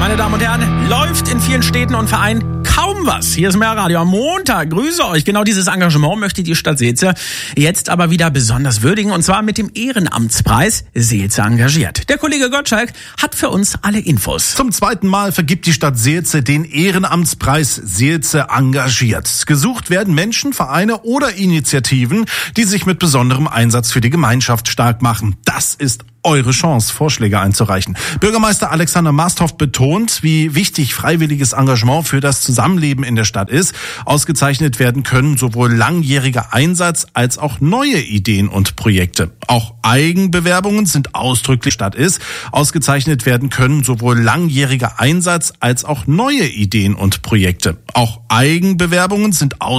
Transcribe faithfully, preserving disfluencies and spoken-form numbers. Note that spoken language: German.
Meine Damen und Herren, läuft in vielen Städten und Vereinen kaum was. Hier ist Mehrradio am Montag. Grüße euch. Genau dieses Engagement möchte die Stadt Seelze jetzt aber wieder besonders würdigen, und zwar mit dem Ehrenamtspreis Seelze engagiert. Der Kollege Gottschalk hat für uns alle Infos. Zum zweiten Mal vergibt die Stadt Seelze den Ehrenamtspreis Seelze engagiert. Gesucht werden Menschen, Vereine oder Initiativen, die sich mit besonderem Einsatz für die Gemeinschaft stark machen. Das ist eure Chance, Vorschläge einzureichen. Bürgermeister Alexander Masthoff betont, wie wichtig freiwilliges Engagement für das Zusammenleben in der Stadt ist. Ausgezeichnet werden können sowohl langjähriger Einsatz als auch neue Ideen und Projekte. Auch Eigenbewerbungen sind ausdrücklich Stadt ist. Ausgezeichnet werden können sowohl langjähriger Einsatz als auch neue Ideen und Projekte. Auch Eigenbewerbungen sind ausdrücklich